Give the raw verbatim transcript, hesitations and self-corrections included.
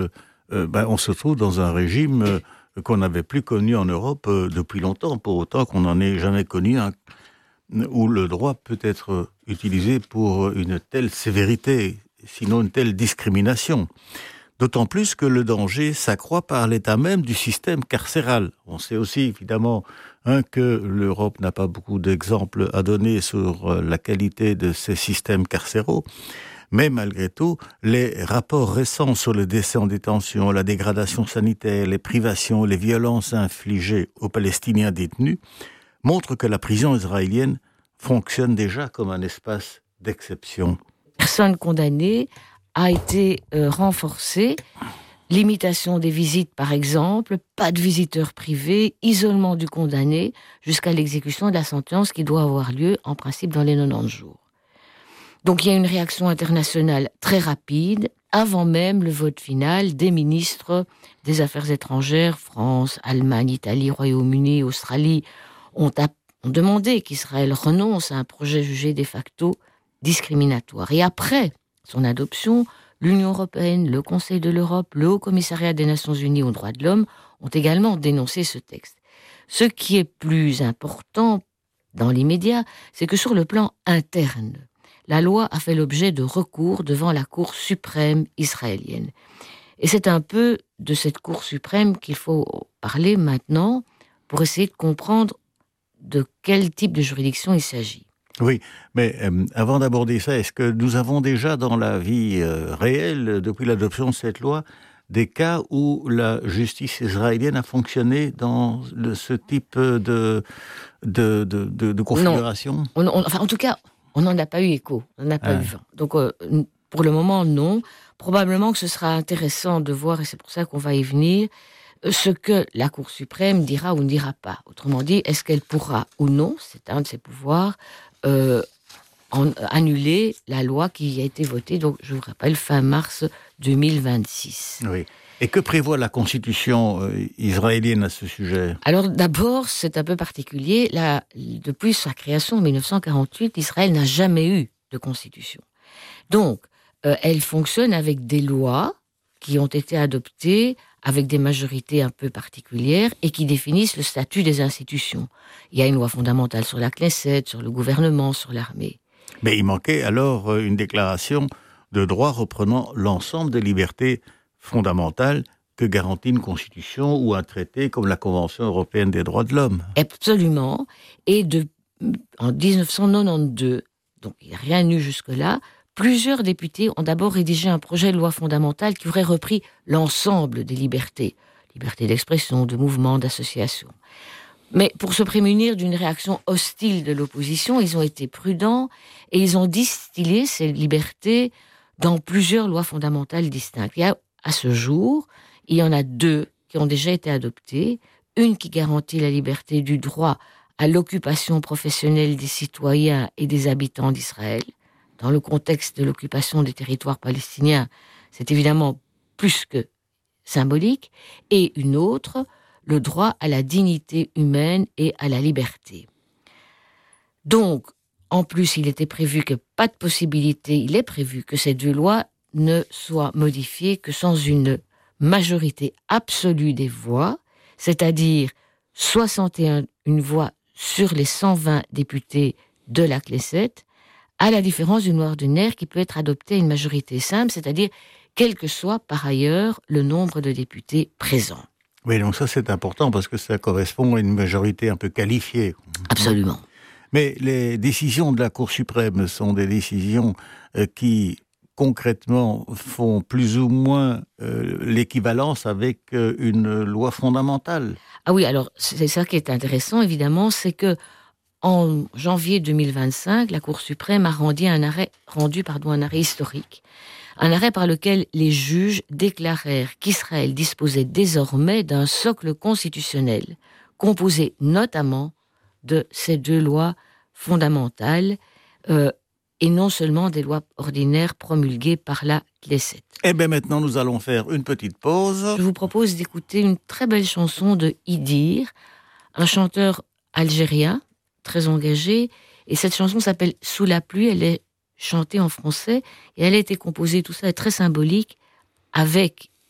euh, ben, on se trouve dans un régime euh, qu'on n'avait plus connu en Europe euh, depuis longtemps, pour autant qu'on n'en ait jamais connu un, où le droit peut être utilisé pour une telle sévérité, sinon une telle discrimination. D'autant plus que le danger s'accroît par l'état même du système carcéral. On sait aussi, évidemment, hein, que l'Europe n'a pas beaucoup d'exemples à donner sur la qualité de ses systèmes carcéraux. Mais malgré tout, les rapports récents sur le décès en détention, la dégradation sanitaire, les privations, les violences infligées aux Palestiniens détenus montrent que la prison israélienne fonctionne déjà comme un espace d'exception. Personne condamnée a été euh, renforcée. Limitation des visites, par exemple, pas de visiteurs privés, isolement du condamné, jusqu'à l'exécution de la sentence qui doit avoir lieu, en principe, dans les quatre-vingt-dix jours. Donc il y a une réaction internationale très rapide, avant même le vote final des ministres des Affaires étrangères, France, Allemagne, Italie, Royaume-Uni, Australie, ont, a- ont demandé qu'Israël renonce à un projet jugé de facto discriminatoire. Et après son adoption, l'Union européenne, le Conseil de l'Europe, le Haut-Commissariat des Nations Unies aux droits de l'homme ont également dénoncé ce texte. Ce qui est plus important dans l'immédiat, c'est que sur le plan interne, la loi a fait l'objet de recours devant la Cour suprême israélienne. Et c'est un peu de cette Cour suprême qu'il faut parler maintenant pour essayer de comprendre de quel type de juridiction il s'agit. Oui, mais euh, avant d'aborder ça, est-ce que nous avons déjà dans la vie euh, réelle, depuis l'adoption de cette loi, des cas où la justice israélienne a fonctionné dans le, ce type de, de, de, de, de configuration ? Non. On, on, enfin, en tout cas, on n'en a pas eu écho, on n'en a pas ah. eu vent. Donc, euh, pour le moment, non. Probablement que ce sera intéressant de voir, et c'est pour ça qu'on va y venir, ce que la Cour suprême dira ou ne dira pas. Autrement dit, est-ce qu'elle pourra ou non, c'est un de ses pouvoirs, euh, en, euh, annuler la loi qui a été votée, donc je vous rappelle, fin mars deux mille vingt-six. Oui. Et que prévoit la constitution euh, israélienne à ce sujet ? Alors d'abord, c'est un peu particulier. Là, depuis sa création en dix-neuf cent quarante-huit, Israël n'a jamais eu de constitution. Donc, euh, elle fonctionne avec des lois qui ont été adoptées avec des majorités un peu particulières et qui définissent le statut des institutions. Il y a une loi fondamentale sur la Knesset, sur le gouvernement, sur l'armée. Mais il manquait alors une déclaration de droit reprenant l'ensemble des libertés fondamentales que garantit une constitution ou un traité comme la Convention européenne des droits de l'homme. Absolument. Et de, en dix-neuf cent quatre-vingt-douze, donc il n'y a rien eu jusque-là, plusieurs députés ont d'abord rédigé un projet de loi fondamentale qui aurait repris l'ensemble des libertés. Liberté d'expression, de mouvement, d'association. Mais pour se prémunir d'une réaction hostile de l'opposition, ils ont été prudents et ils ont distillé ces libertés dans plusieurs lois fondamentales distinctes. Il y a, à ce jour, il y en a deux qui ont déjà été adoptées. Une qui garantit la liberté du droit à l'occupation professionnelle des citoyens et des habitants d'Israël. Dans le contexte de l'occupation des territoires palestiniens, c'est évidemment plus que symbolique. Et une autre, le droit à la dignité humaine et à la liberté. Donc, en plus, il était prévu que pas de possibilité, il est prévu que ces deux lois ne soient modifiées que sans une majorité absolue des voix, c'est-à-dire soixante et un voix sur les cent vingt députés de la Knesset, à la différence d'une loi ordinaire qui peut être adoptée à une majorité simple, c'est-à-dire quel que soit par ailleurs le nombre de députés présents. Oui, donc ça c'est important parce que ça correspond à une majorité un peu qualifiée. Absolument. Mais les décisions de la Cour suprême sont des décisions euh, qui concrètement font plus ou moins euh, l'équivalence avec euh, une loi fondamentale. Ah oui, alors c'est ça qui est intéressant évidemment, c'est que en janvier deux mille vingt-cinq, la Cour suprême a rendu un arrêt, rendu, pardon, un arrêt historique. Un arrêt par lequel les juges déclarèrent qu'Israël disposait désormais d'un socle constitutionnel, composé notamment de ces deux lois fondamentales, euh, et non seulement des lois ordinaires promulguées par la Knesset. Eh bien maintenant, nous allons faire une petite pause. Je vous propose d'écouter une très belle chanson de Idir, un chanteur algérien, très engagé, et cette chanson s'appelle « Sous la pluie », elle est chantée en français, et elle a été composée, tout ça est très symbolique, avec